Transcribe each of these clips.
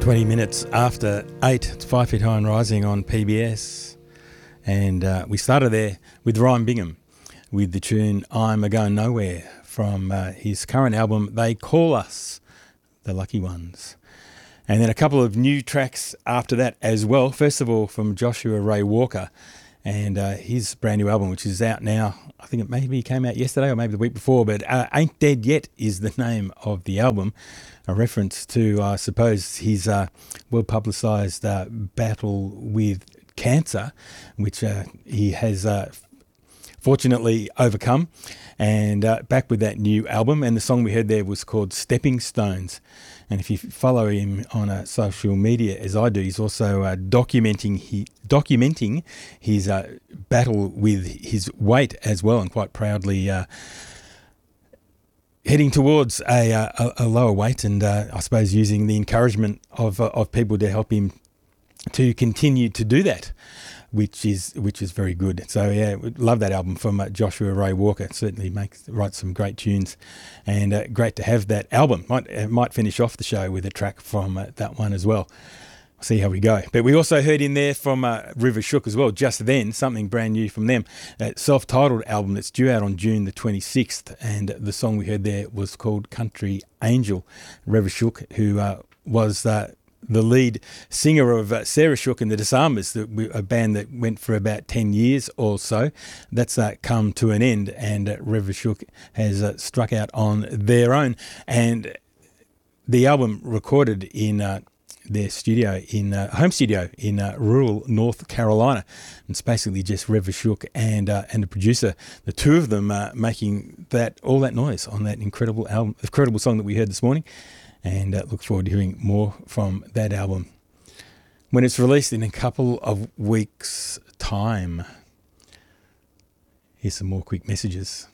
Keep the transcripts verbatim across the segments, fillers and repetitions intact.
twenty minutes after eight, it's Five Feet High and Rising on P B S. And uh, we started there with Ryan Bingham with the tune I'm A Going Nowhere from uh, his current album, They Call Us The Lucky Ones. And then a couple of new tracks after that as well. First of all, from Joshua Ray Walker and uh, his brand new album, which is out now. I think it maybe came out yesterday or maybe the week before, but uh, Ain't Dead Yet is the name of the album. A reference to, I suppose, his uh, well-publicised uh, battle with cancer, which uh, he has uh, fortunately overcome. And uh, back with that new album. And the song we heard there was called Stepping Stones. And if you follow him on uh, social media, as I do, he's also uh, documenting he, documenting his uh, battle with his weight as well, and quite proudly uh, heading towards a, uh, a, a lower weight, and uh, I suppose using the encouragement of uh, of people to help him to continue to do that, which is which is very good. So yeah, love that album from uh, Joshua Ray Walker. Certainly makes writes some great tunes, and uh, great to have that album. Might uh, might finish off the show with a track from uh, that one as well. See how we go. But we also heard in there from uh, River Shook as well, Just Then, something brand new from them. A self-titled album that's due out on June the twenty-sixth, and the song we heard there was called Country Angel. River Shook, who uh, was uh, the lead singer of uh, Sarah Shook and the Disarmers, a band that went for about ten years or so. That's uh, come to an end, and uh, River Shook has uh, struck out on their own. And the album recorded in uh, their studio, in uh, home studio in uh, rural North Carolina. It's basically just River Shook and uh, and the producer, the two of them uh, making that all that noise on that incredible album, incredible song that we heard this morning. And uh, look forward to hearing more from that album when it's released in a couple of weeks' time. Here's some more quick messages.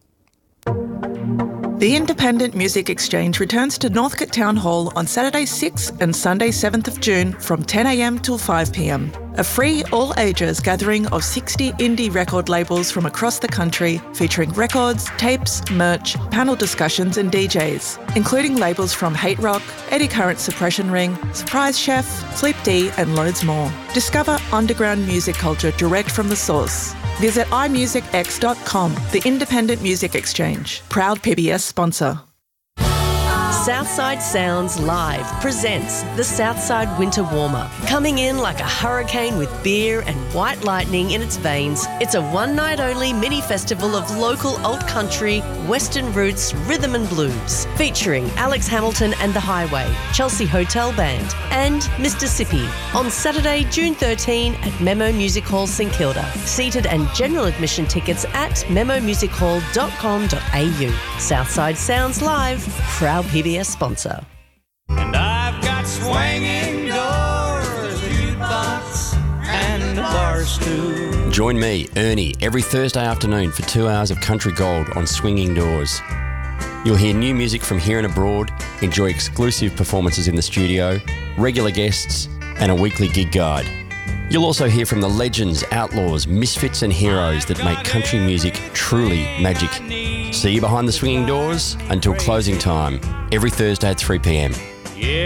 The Independent Music Exchange returns to Northcote Town Hall on Saturday sixth and Sunday seventh of June from ten a m till five p m. A free all-ages gathering of sixty indie record labels from across the country, featuring records, tapes, merch, panel discussions and D Js, including labels from Hate Rock, Eddie Current Suppression Ring, Surprise Chef, Sleep D and loads more. Discover underground music culture direct from the source. Visit i music x dot com, the Independent Music Exchange. Proud P B S sponsor. Southside Sounds Live presents the Southside Winter Warmer. Coming in like a hurricane with beer and white lightning in its veins, it's a one-night-only mini-festival of local alt-country, western roots, rhythm and blues, featuring Alex Hamilton and The Highway, Chelsea Hotel Band and Mister Sippy on Saturday, June thirteenth at Memo Music Hall, St Kilda. Seated and general admission tickets at memo music hall dot com dot a u. Southside Sounds Live, proud P B S sponsor. And I've got swinging doors, jukebox, and bars too. Join me, Ernie, every Thursday afternoon for two hours of country gold on Swinging Doors. You'll hear new music from here and abroad, enjoy exclusive performances in the studio, regular guests, and a weekly gig guide. You'll also hear from the legends, outlaws, misfits and heroes that make country music truly magic. See you behind the swinging doors until closing time, every Thursday at three p m. Yeah.